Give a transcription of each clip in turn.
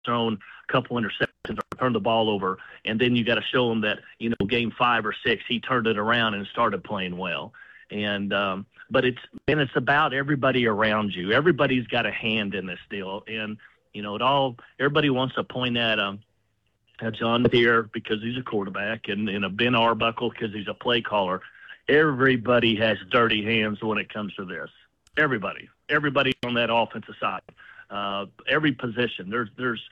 thrown a couple interceptions or turned the ball over, and then you got to show him that, game 5 or 6, he turned it around and started playing well. And but it's about everybody around you. Everybody's got a hand in this deal, and everybody wants to point at John Deere because he's a quarterback, and a Ben Arbuckle because he's a play caller. Everybody has dirty hands when it comes to this. Everybody on that offensive side, every position. There's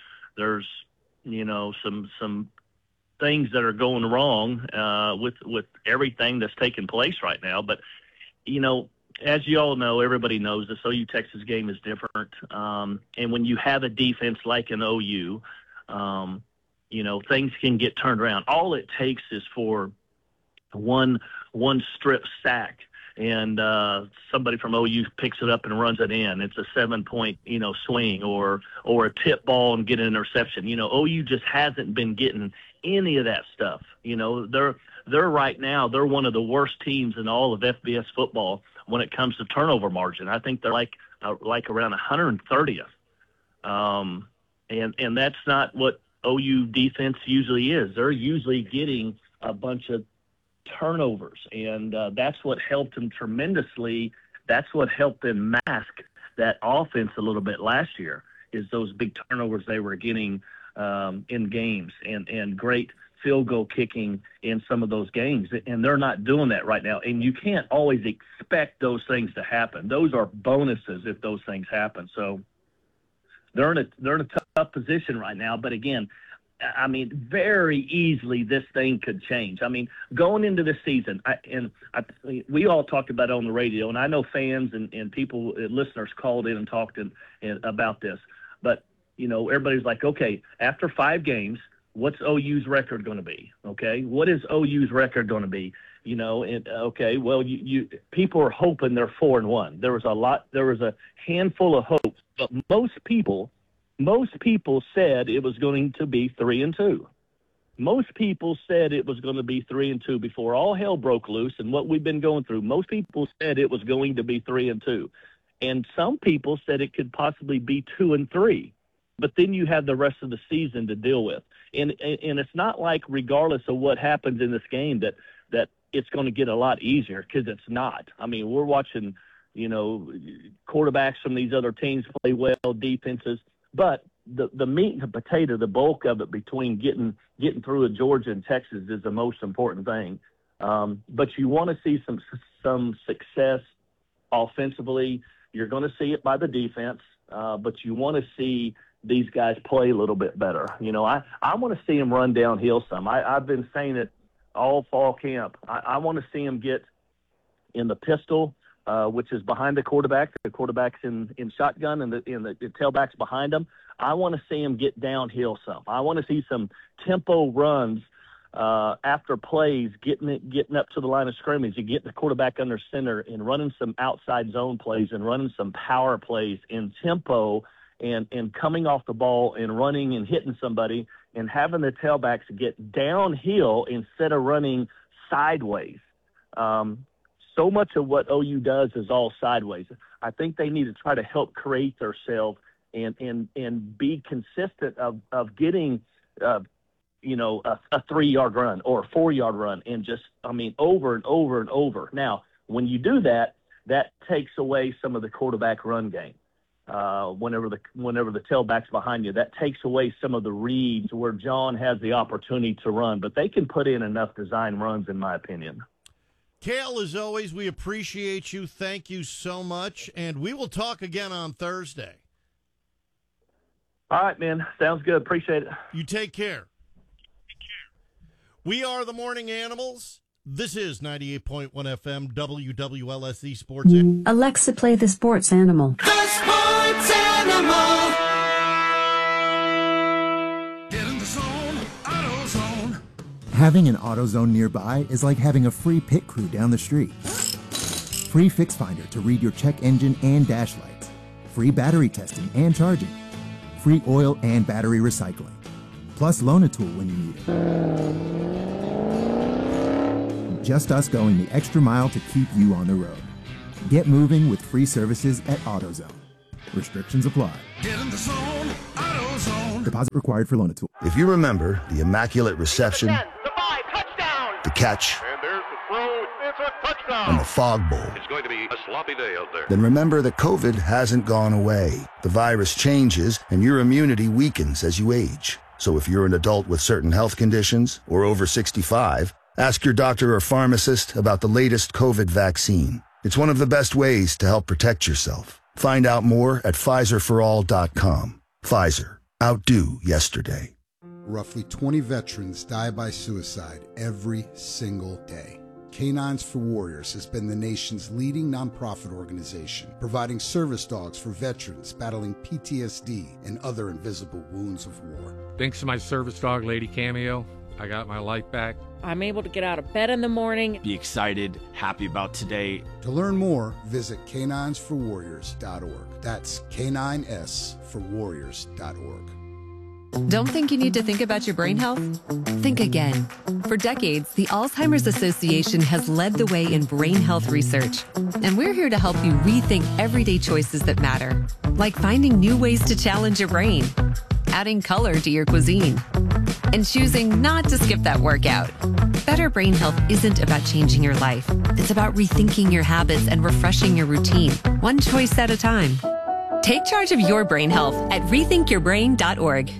some things that are going wrong with everything that's taking place right now. But as you all know, everybody knows this OU Texas game is different. And when you have a defense like an OU, things can get turned around. All it takes is for one strip sack, and somebody from OU picks it up and runs it in. It's a 7-point, swing, or a tip ball and get an interception. OU just hasn't been getting any of that stuff. They're right now, they're one of the worst teams in all of FBS football when it comes to turnover margin. I think they're like around 130th. And that's not what OU defense usually is. They're usually getting a bunch of turnovers, and that's what helped them tremendously. That's what helped them mask that offense a little bit last year, is those big turnovers they were getting in games, and great field goal kicking in some of those games. And they're not doing that right now. And you can't always expect those things to happen. Those are bonuses if those things happen. So they're in a tough position right now. But again, very easily this thing could change. Going into this season, we all talked about it on the radio, and I know fans and people, listeners called in and talked about this. But, everybody's like, okay, after 5 games, what's OU's record going to be? Okay, what is OU's record going to be? Okay, well, you people are hoping they're 4-1. There was a handful of hopes, but most people said it was going to be 3-2. Most people said it was going to be 3-2 before all hell broke loose and what we've been going through. Most people said it was going to be 3-2, and some people said it could possibly be 2-3. But then you have the rest of the season to deal with, and it's not like, regardless of what happens in this game, that it's going to get a lot easier, because it's not. We're watching, quarterbacks from these other teams play well, defenses. But the meat and the potato, the bulk of it between getting through with Georgia and Texas is the most important thing. But you want to see some success offensively. You're going to see it by the defense, but you want to see these guys play a little bit better. I want to see them run downhill some. I've been saying it all fall camp. I want to see them get in the pistol, which is behind the quarterback. The quarterback's in shotgun, and the tailback's behind them. I want to see them get downhill some. I want to see some tempo runs after plays, getting up to the line of scrimmage. You get the quarterback under center and running some outside zone plays and running some power plays in tempo, and coming off the ball and running and hitting somebody, and having the tailbacks get downhill instead of running sideways. So much of what OU does is all sideways. I think they need to try to help create themselves and be consistent of getting, a 3-yard run or a 4-yard run, and just, over and over and over. Now, when you do that, that takes away some of the quarterback run game. Whenever the tailback's behind you, that takes away some of the reads where John has the opportunity to run. But they can put in enough design runs, in my opinion. Cale, as always, we appreciate you. Thank you so much. And we will talk again on Thursday. All right, man. Sounds good. Appreciate it. You take care. We are the Morning Animals. This is 98.1 FM WWLSE Sports. Alexa, play the Sports Animal. The Sports Animal. Get in the zone, AutoZone. Having an AutoZone nearby is like having a free pit crew down the street. Free Fix Finder to read your check engine and dash lights. Free battery testing and charging. Free oil and battery recycling. Plus loan a tool when you need it. Just us going the extra mile to keep you on the road. Get moving with free services at AutoZone. Restrictions apply. Get in the zone, AutoZone. AutoZone. Deposit required for loan tool. If you remember the immaculate reception, the catch, And there's the throw. It's a touchdown. and the fog bowl, It's going to be a sloppy day out there. then remember that COVID hasn't gone away. The virus changes, and your immunity weakens as you age. So if you're an adult with certain health conditions or over 65, ask your doctor or pharmacist about the latest COVID vaccine. It's one of the best ways to help protect yourself. Find out more at PfizerForAll.com. Pfizer. Outdo yesterday. Roughly 20 veterans die by suicide every single day. Canines for Warriors has been the nation's leading nonprofit organization, providing service dogs for veterans battling PTSD and other invisible wounds of war. Thanks to my service dog, Lady Cameo, I got my life back. I'm able to get out of bed in the morning. Be excited, happy about today. To learn more, visit caninesforwarriors.org. That's caninesforwarriors.org. Don't think you need to think about your brain health? Think again. For decades, the Alzheimer's Association has led the way in brain health research. And we're here to help you rethink everyday choices that matter, like finding new ways to challenge your brain, adding color to your cuisine, and choosing not to skip that workout. Better brain health isn't about changing your life. It's about rethinking your habits and refreshing your routine, one choice at a time. Take charge of your brain health at rethinkyourbrain.org.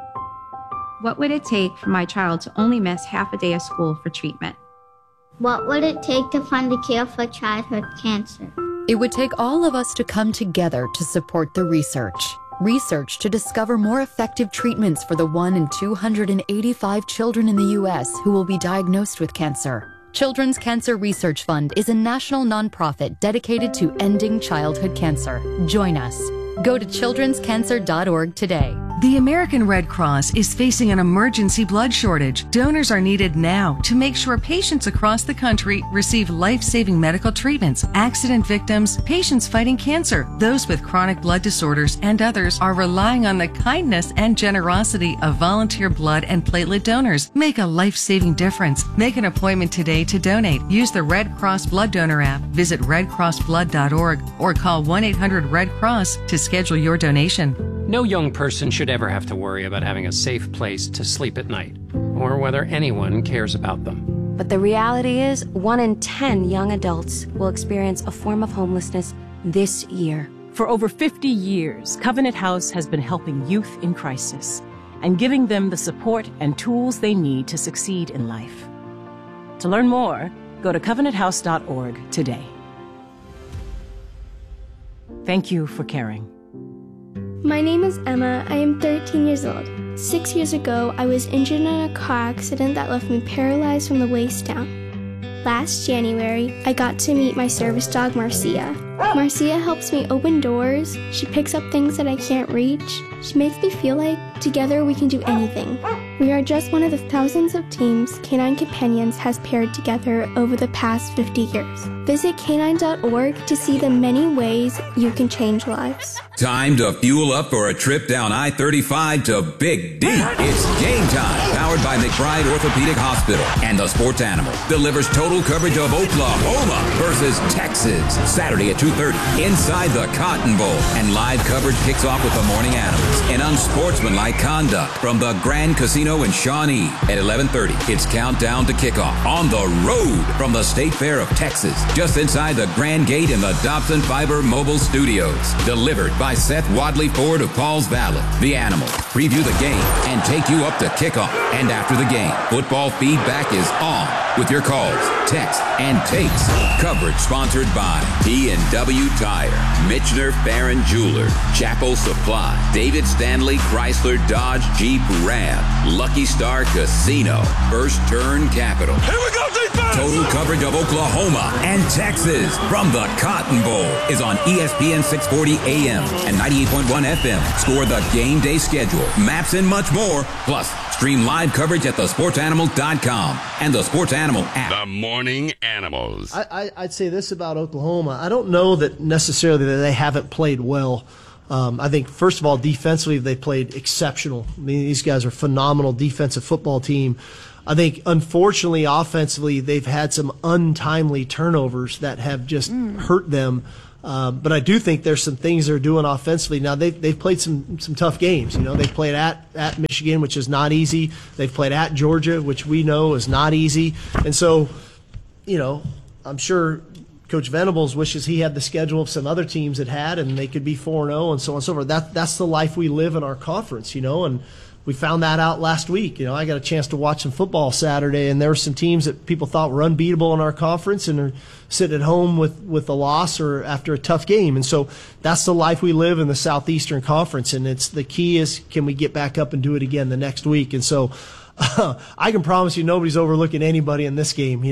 What would it take for my child to only miss half a day of school for treatment? What would it take to find a cure for childhood cancer? It would take all of us to come together to support the research. Research to discover more effective treatments for the 1 in 285 children in the U.S. who will be diagnosed with cancer. Children's Cancer Research Fund is a national nonprofit dedicated to ending childhood cancer. Join us. Go to childrenscancer.org today. The American Red Cross is facing an emergency blood shortage. Donors are needed now to make sure patients across the country receive life-saving medical treatments. Accident victims, patients fighting cancer, those with chronic blood disorders, and others are relying on the kindness and generosity of volunteer blood and platelet donors. Make a life-saving difference. Make an appointment today to donate. Use the Red Cross Blood Donor app. Visit redcrossblood.org or call 1-800-RED-CROSS to schedule your donation. No young person should ever have to worry about having a safe place to sleep at night, or whether anyone cares about them. But the reality is, 1 in 10 young adults will experience a form of homelessness this year. For over 50 years, Covenant House has been helping youth in crisis and giving them the support and tools they need to succeed in life. To learn more, go to covenanthouse.org today. Thank you for caring. My name is Emma. I am 13 years old. 6 years ago, I was injured in a car accident that left me paralyzed from the waist down. Last January, I got to meet my service dog, Marcia. Marcia helps me open doors. She picks up things that I can't reach. She makes me feel like together we can do anything. We are just one of the thousands of teams Canine Companions has paired together over the past 50 years. Visit canine.org to see the many ways you can change lives. Time to fuel up for a trip down I-35 to Big D. It's game time, powered by McBride Orthopedic Hospital. And the Sports Animal delivers total coverage of Oklahoma versus Texas, Saturday at 2:30 inside the Cotton Bowl. And live coverage kicks off with the Morning Animals and unsportsmanlike conduct from the Grand Casino in Shawnee. At 11:30, it's countdown to kickoff on the road from the State Fair of Texas, just inside the Grand Gate in the Dobson Fiber Mobile Studios. Delivered by Seth Wadley Ford of Pauls Valley. The Animals preview the game and take you up to kickoff. And after the game, football feedback is on with your calls, texts, and takes. Coverage sponsored by P&W Tire, Michener Farron Jeweler, Chapel Supply, David Stanley Chrysler Dodge Jeep Ram, Lucky Star Casino, First Turn Capital. Here we go, defense! Total coverage of Oklahoma and Texas from the Cotton Bowl is on ESPN 640 AM and 98.1 FM. Score the game day schedule, maps, and much more. Plus, stream live coverage at thesportsanimal.com and the Sports Animal app. The Morning Animals. I'd say this about Oklahoma. I don't know that necessarily that they haven't played well. I think, first of all, defensively, they played exceptional. I mean, these guys are a phenomenal defensive football team. I think, unfortunately, offensively, they've had some untimely turnovers that have just hurt them. But I do think there's some things they're doing offensively. Now, they've played some tough games. They've played at Michigan, which is not easy. They've played at Georgia, which we know is not easy. And so, I'm sure Coach Venables wishes he had the schedule of some other teams that had, and they could be 4-0 and so on and so forth. That's the life we live in our conference, and we found that out last week. I got a chance to watch some football Saturday, and there were some teams that people thought were unbeatable in our conference and are sitting at home with a loss or after a tough game. And so that's the life we live in the Southeastern Conference, and the key is, can we get back up and do it again the next week? And so I can promise you nobody's overlooking anybody in this game.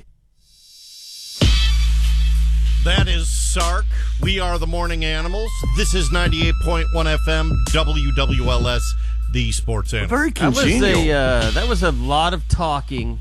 That is Sark. We are the Morning Animals. This is 98.1 FM, WWLS, the Sports Animal. Very congenial. That was a lot of talking.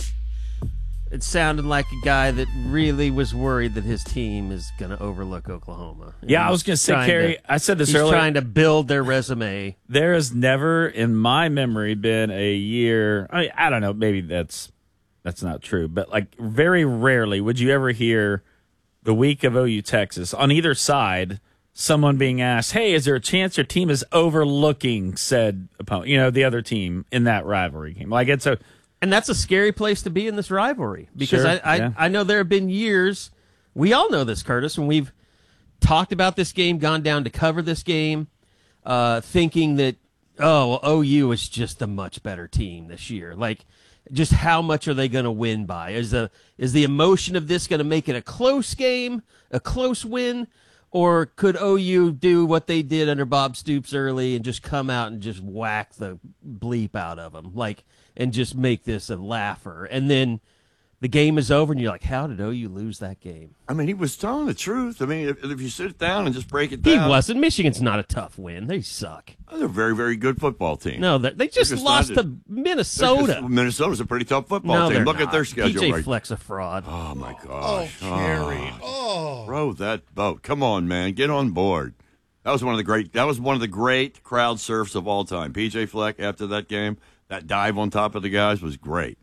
It sounded like a guy that really was worried that his team is going to overlook Oklahoma. Yeah, I was going to say, Kerry, I said this earlier. He's trying to build their resume. There has never, in my memory, been a year. I don't know, maybe that's not true, but like very rarely would you ever hear the week of OU Texas on either side, someone being asked, "Hey, is there a chance your team is overlooking said opponent? The other team in that rivalry game." Like and that's a scary place to be in this rivalry because sure, I know there have been years. We all know this, Curtis, when we've talked about this game, gone down to cover this game, thinking that OU is just a much better team this year. Like, just how much are they going to win by? Is the emotion of this going to make it a close game, a close win, or could OU do what they did under Bob Stoops early and just come out and just whack the bleep out of them, and just make this a laugher? And then the game is over, and you're like, how did OU lose that game? I mean, he was telling the truth. I mean, if you sit down and just break it down. He wasn't. Michigan's not a tough win. They suck. They're a very, very good football team. No, they just lost to Minnesota. Minnesota's a pretty tough football team. Look at their schedule. PJ Fleck's a fraud. Oh, my gosh. Oh, Kerry. Row that boat. Come on, man. Get on board. That was one of the great crowd surfs of all time. PJ Fleck, after that game, that dive on top of the guys was great.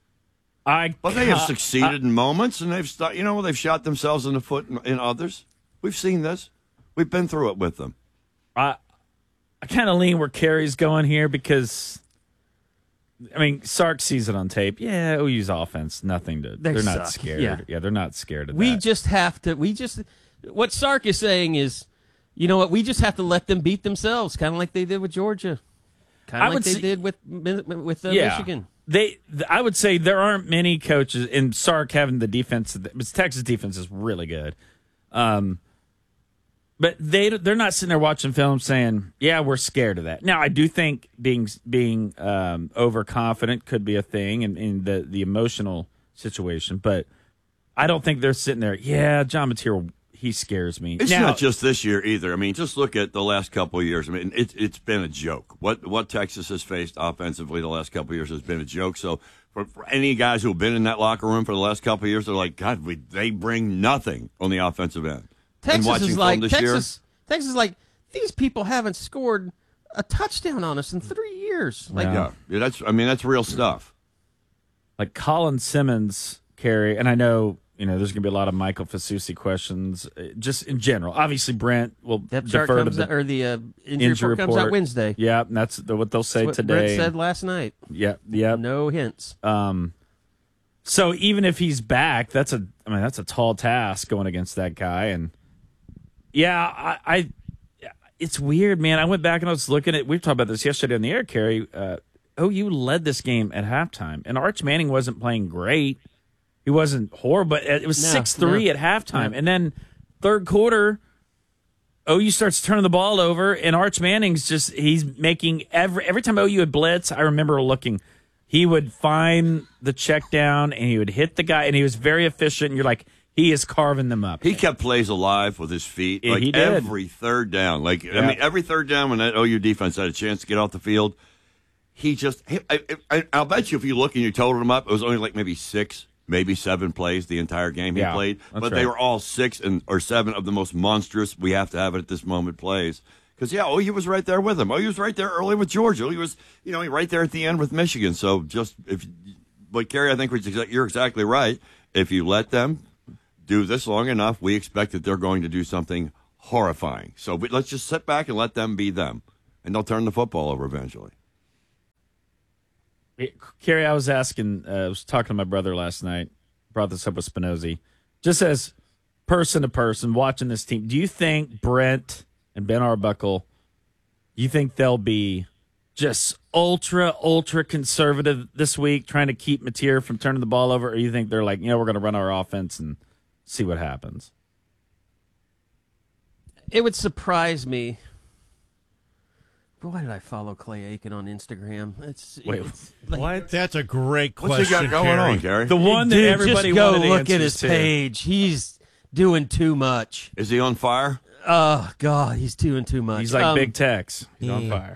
But they have succeeded in moments, and they've shot themselves in the foot in others. We've seen this. We've been through it with them. I kind of lean where Kerry's going here because, Sark sees it on tape. Yeah, OU's offense, they're not scared. Yeah, they're not scared of that. We just have to, what Sark is saying is, you know what, we just have to let them beat themselves, kind of like they did with Georgia. Kind of like they did with Michigan. I would say there aren't many coaches in Sark having the defense. Texas defense is really good, but they're not sitting there watching film saying, "Yeah, we're scared of that." Now, I do think being overconfident could be a thing in the emotional situation, but I don't think they're sitting there. Yeah, John Material, he scares me. It's not just this year either. Just look at the last couple of years. It's been a joke. What Texas has faced offensively the last couple of years has been a joke. So for any guys who have been in that locker room for the last couple of years, they're like, God, they bring nothing on the offensive end. Texas is like, these people haven't scored a touchdown on us in 3 years. That's real stuff. Like Colin Simmons, Kerry, and I know, there's going to be a lot of Michael Fasusi questions, just in general. Obviously, Brent will defer to the injury report comes out Wednesday. Yeah, that's what they'll say today. Brent said last night. Yeah. No hints. So even if he's back, that's a tall task going against that guy. And yeah, it's weird, man. I went back and I was looking at. We talked about this yesterday on the air, Kerry. OU led this game at halftime, and Arch Manning wasn't playing great. He wasn't horrible, but it was 6-3 at halftime. And then third quarter, OU starts turning the ball over, and Arch Manning's he's making every time OU had blitz, I remember looking, he would find the check down, and he would hit the guy, and he was very efficient, and you're like, he is carving them up. He kept plays alive with his feet. Yeah, he did. Every third down. Every third down when that OU defense had a chance to get off the field, I'll bet you if you look and you totaled them up, it was only like maybe 6, maybe 7 plays the entire game he played. But they were all 6 or 7 of the most monstrous, we have to have it at this moment, plays. Because, OU was right there with him. OU was right there early with Georgia. He was, right there at the end with Michigan. So but Kerry, I think you're exactly right. If you let them do this long enough, we expect that they're going to do something horrifying. So let's just sit back and let them be them, and they'll turn the football over eventually. Kerry, I was talking to my brother last night, brought this up with Spinozzi. Just as person to person watching this team, do you think Brent and Ben Arbuckle, you think they'll be just ultra conservative this week, trying to keep Mateer from turning the ball over, or you think they're like, we're going to run our offense and see what happens? It would surprise me. Why did I follow Clay Aiken on Instagram? What? That's a great question. What's he got going on, Gary? The one that everybody just go wanted look at answers his page. He's doing too much. Is he on fire? Oh God, he's doing too much. He's like Big Tex. He's on fire.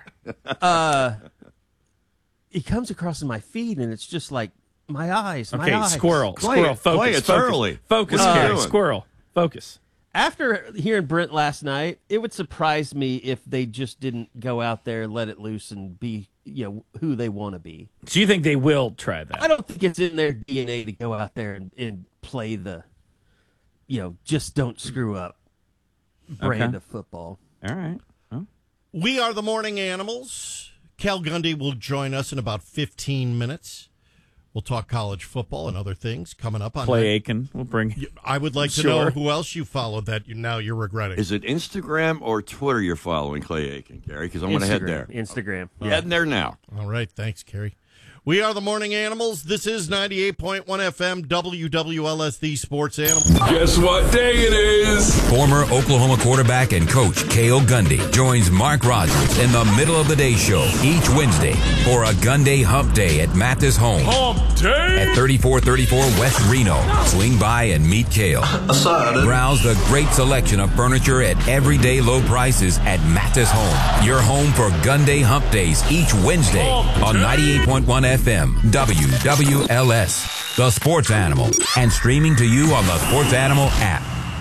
He comes across in my feed, and it's just like my eyes. Okay, my eyes. Squirrel, focus. It's early. Focus, Kerry. Squirrel, focus. After hearing Brent last night, it would surprise me if they just didn't go out there and let it loose and be, who they want to be. So you think they will try that? I don't think it's in their DNA to go out there and play the, just don't screw up brand of football. All right. Well. We are the Morning Animals. Cal Gundy will join us in about 15 minutes. We'll talk college football and other things coming up on Clay Aiken. We'll bring. I would like to know who else you followed that now you're regretting. Is it Instagram or Twitter you're following Clay Aiken, Gary? Because I'm going to head there. Instagram. Yeah. Heading there now. All right. Thanks, Kerry. We are the Morning Animals. This is 98.1 FM WWLS, the Sports Animal. Guess what day it is? Former Oklahoma quarterback and coach Cale Gundy joins Mark Rogers in the middle of the day show each Wednesday for a Gundy Hump Day at Mathis Home. Hump Day! At 3434 West Reno. Swing by and meet Cale. Browse the great selection of furniture at everyday low prices at Mathis Home. Your home for Gundy Hump Days each Wednesday on 98.1 FM, WWLS, The Sports Animal, and streaming to you on the Sports Animal app.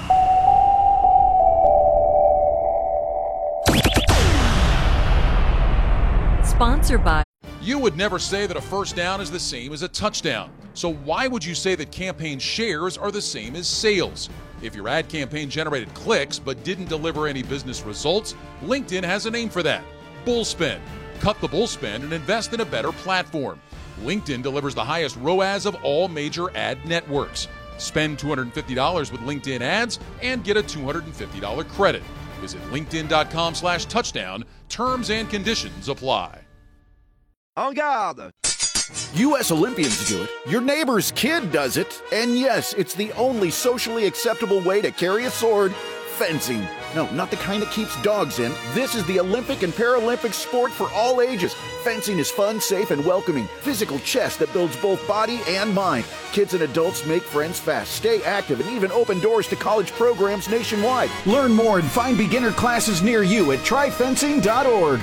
Sponsored by. You would never say that a first down is the same as a touchdown. So why would you say that campaign shares are the same as sales? If your ad campaign generated clicks but didn't deliver any business results, LinkedIn has a name for that: Bullspend. Cut the bullspend and invest in a better platform. LinkedIn delivers the highest ROAS of all major ad networks. Spend $250 with LinkedIn ads and get a $250 credit. Visit linkedin.com/touchdown. Terms and conditions apply. En garde! U.S. Olympians do it. Your neighbor's kid does it. And yes, it's the only socially acceptable way to carry a sword: fencing. No, not the kind that keeps dogs in. This is the Olympic and Paralympic sport for all ages. Fencing is fun, safe, and welcoming. Physical chess that builds both body and mind. Kids and adults make friends fast, stay active, and even open doors to college programs nationwide. Learn more and find beginner classes near you at tryfencing.org.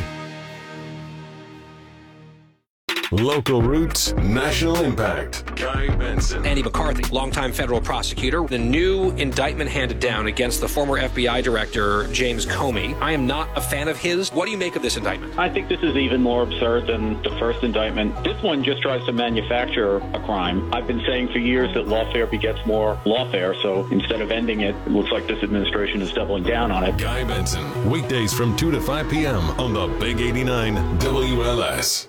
Local roots, national impact. Guy Benson. Andy McCarthy, longtime federal prosecutor. The new indictment handed down against the former FBI director, James Comey. I am not a fan of his. What do you make of this indictment? I think this is even more absurd than the first indictment. This one just tries to manufacture a crime. I've been saying for years that lawfare begets more lawfare, so instead of ending it, it looks like this administration is doubling down on it. Guy Benson, weekdays from 2 to 5 p.m. on the Big 89 WLS.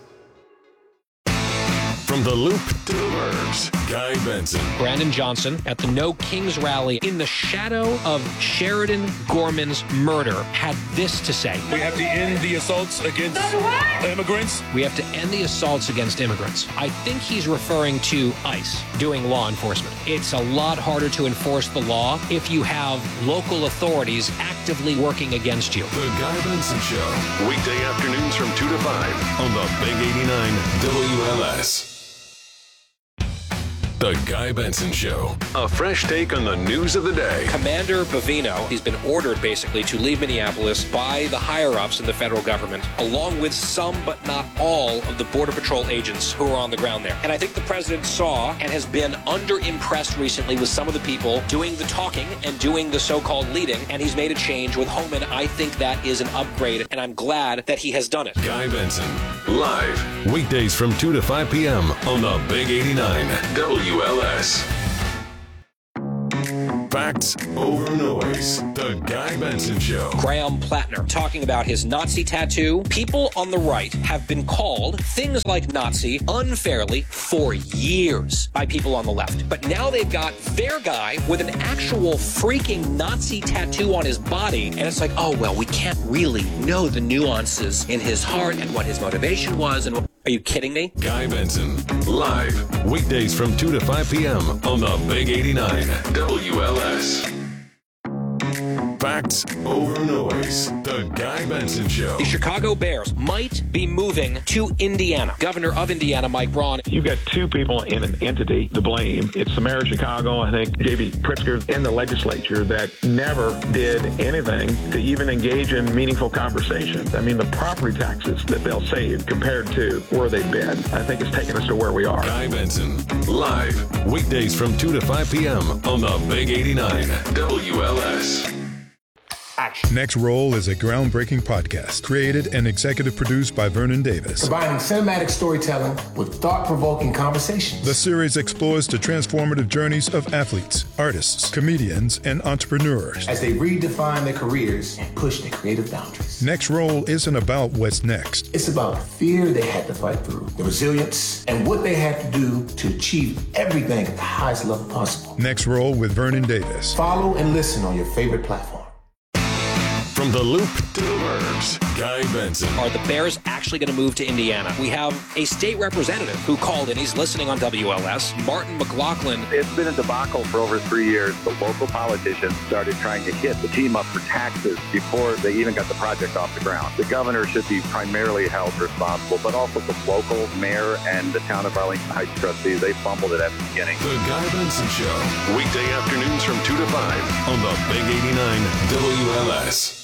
From the Loop to the Burbs, Guy Benson. Brandon Johnson at the No Kings rally in the shadow of Sheridan Gorman's murder had this to say. We have to end the assaults against immigrants. We have to end the assaults against immigrants. I think he's referring to ICE doing law enforcement. It's a lot harder to enforce the law if you have local authorities actively working against you. The Guy Benson Show, weekday afternoons from 2 to 5 on the Big 89 WLS. The Guy Benson Show. A fresh take on the news of the day. Commander Bovino, he's been ordered basically to leave Minneapolis by the higher-ups in the federal government, along with some but not all of the Border Patrol agents who are on the ground there. And I think the president saw and has been under-impressed recently with some of the people doing the talking and doing the so-called leading, and he's made a change with Homan. I think that is an upgrade, and I'm glad that he has done it. Guy Benson, live, weekdays from 2 to 5 p.m. on the Big 89 WLS. Facts over noise. The Guy Benson Show. Graham Plattner talking about his Nazi tattoo. People on the right have been called things like Nazi unfairly for years by people on the left. But now they've got their guy with an actual freaking Nazi tattoo on his body. And it's like, oh, well, we can't really know the nuances in his heart and what his motivation was. And are you kidding me? Guy Benson, live, weekdays from 2 to 5 p.m. on the Big 89 WLS. Facts over noise. The Guy Benson Show. The Chicago Bears might be moving to Indiana. Governor of Indiana, Mike Braun. You've got two people in an entity to blame. It's the mayor of Chicago, I think, J.B. Pritzker, in the legislature that never did anything to even engage in meaningful conversations. I mean, the property taxes that they'll save compared to where they've been, I think it's taken us to where we are. Guy Benson, live, weekdays from 2 to 5 p.m. on the Big 89 WLS. Next Roll is a groundbreaking podcast created and executive produced by Vernon Davis. Combining cinematic storytelling with thought-provoking conversations. The series explores the transformative journeys of athletes, artists, comedians, and entrepreneurs as they redefine their careers and push their creative boundaries. Next Roll isn't about what's next. It's about the fear they had to fight through, the resilience, and what they had to do to achieve everything at the highest level possible. Next Roll with Vernon Davis. Follow and listen on your favorite platform. From the Loop to the Burbs, Guy Benson. Are the Bears actually going to move to Indiana? We have a state representative who called in. He's listening on WLS. Martin McLaughlin. It's been a debacle for over 3 years. The local politicians started trying to hit the team up for taxes before they even got the project off the ground. The governor should be primarily held responsible, but also the local mayor and the town of Arlington Heights trustees. They fumbled it at the beginning. The Guy Benson Show. Weekday afternoons from 2 to 5 on the Big 89 WLS.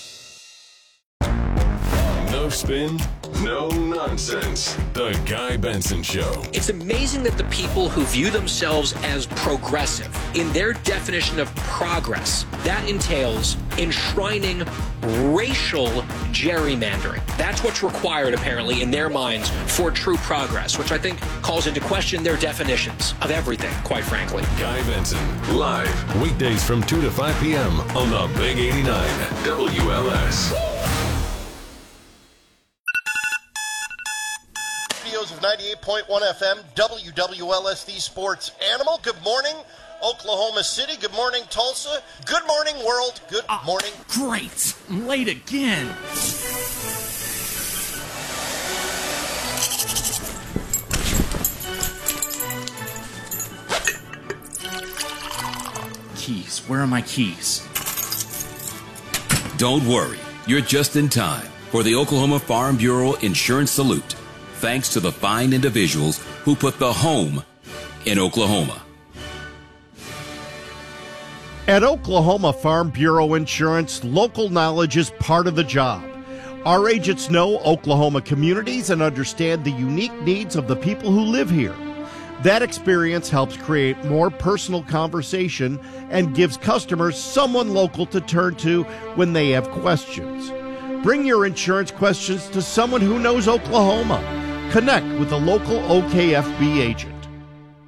No spin, no nonsense. The Guy Benson Show. It's amazing that the people who view themselves as progressive, in their definition of progress, that entails enshrining racial gerrymandering. That's what's required, apparently, in their minds for true progress, which I think calls into question their definitions of everything, quite frankly. Guy Benson, live, weekdays from 2 to 5 p.m. on the Big 89 WLS. Of 98.1 FM, WWLS, the Sports Animal. Good morning, Oklahoma City. Good morning, Tulsa. Good morning, world. Good morning. Great. I'm late again. Keys. Where are my keys? Don't worry. You're just in time for the Oklahoma Farm Bureau Insurance Salute. Thanks to the fine individuals who put the home in Oklahoma. At Oklahoma Farm Bureau Insurance, local knowledge is part of the job. Our agents know Oklahoma communities and understand the unique needs of the people who live here. That experience helps create more personal conversation and gives customers someone local to turn to when they have questions. Bring your insurance questions to someone who knows Oklahoma. Connect with a local OKFB agent.